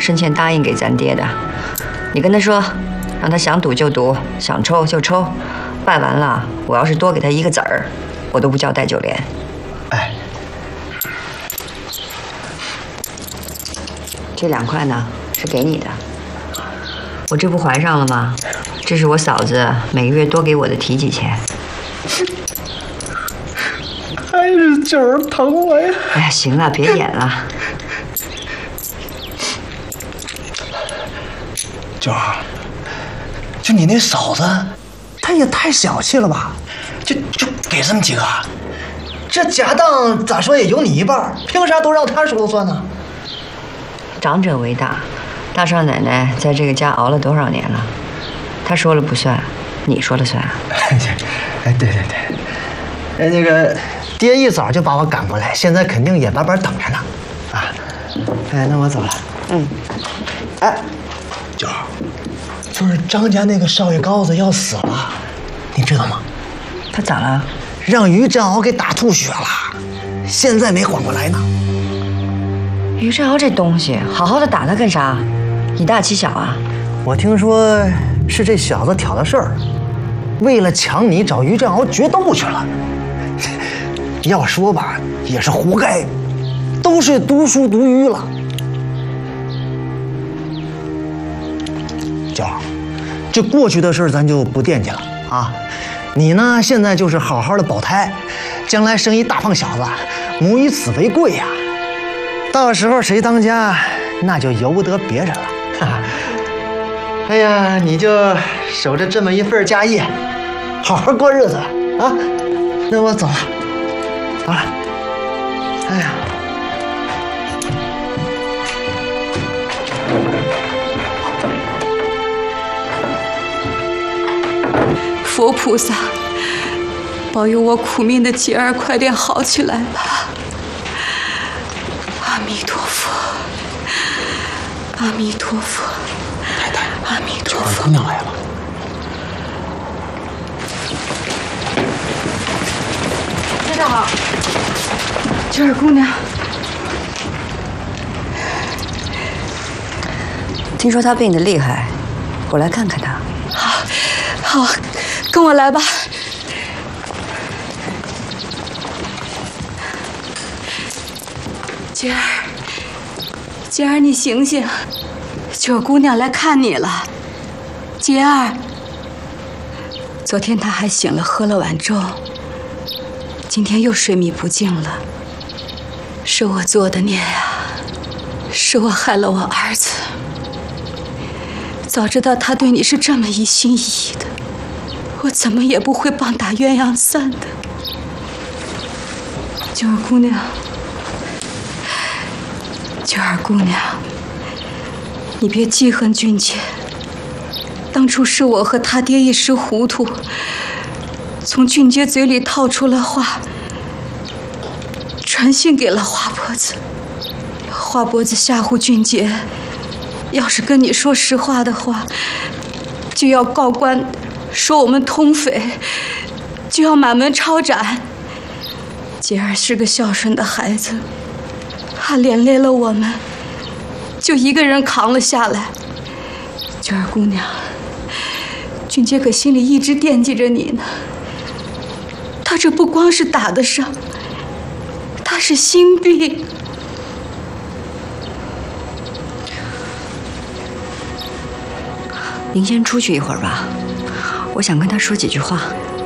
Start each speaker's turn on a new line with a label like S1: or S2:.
S1: 生前答应给咱爹的。你跟他说，让他想赌就赌，想抽就抽。办完了，我要是多给他一个子儿，我都不叫戴九莲。
S2: 哎，
S1: 这2块呢是给你的，我这不还上了吗？这是我嫂子每个月多给我的提己钱。
S2: 还是九儿疼我呀！
S1: 哎呀，行了，别演了。
S2: 九儿，就你那嫂子，她也太小气了吧？就给这么几个，这家当咋说也有你一半，凭啥都让她说了算呢？
S1: 长者为大，大少奶奶在这个家熬了多少年了？她说了不算，你说了算啊？
S2: 哎，对，那个爹一早就把我赶过来，现在肯定眼巴巴等着呢。啊，哎，那我走了。嗯。哎，九儿，就是张家那个少爷高子要死了，你知道吗？
S1: 他咋了？
S2: 让于振鳌给打吐血了，现在没缓过来呢。
S1: 于振鳌这东西，好好的打他干啥？以大欺小啊？
S2: 我听说是这小子挑的事儿，为了抢你找于振鳌决斗去了。要说吧，也是活该，都是读书读愚了。娇儿，这过去的事儿咱就不惦记了啊。你呢，现在就是好好的保胎，将来生一大胖小子，母以子为贵呀。到时候谁当家，那就由不得别人了。哈哈。哎呀，你就守着这么一份家业，好好过日子啊。那我走了。好了，哎呀，
S3: 佛菩萨，保佑我苦命的姐儿快点好起来吧！阿弥陀佛，阿弥陀佛，
S2: 太太，
S3: 阿弥陀佛。
S2: 九儿姑娘来了。
S3: 大家好，九儿姑娘。
S1: 听说她病得厉害，我来看看她。
S3: 好，跟我来吧。姐儿，你醒醒，九儿姑娘来看你了。姐儿，昨天她还醒了，喝了碗粥。今天又睡迷不静了，是我做的孽呀，是我害了我儿子。早知道他对你是这么一心一意的，我怎么也不会棒打鸳鸯散的。九儿姑娘，九儿姑娘，你别记恨俊杰，当初是我和他爹一时糊涂，从俊杰嘴里套出了话，传信给了花脖子。花脖子吓唬俊杰，要是跟你说实话的话，就要告官说我们通匪，就要满门抄斩。杰儿是个孝顺的孩子，他连累了我们，就一个人扛了下来。娟儿姑娘，俊杰可心里一直惦记着你呢。他这不光是打的伤，他是心病。
S1: 您先出去一会儿吧，我想跟他说几句话。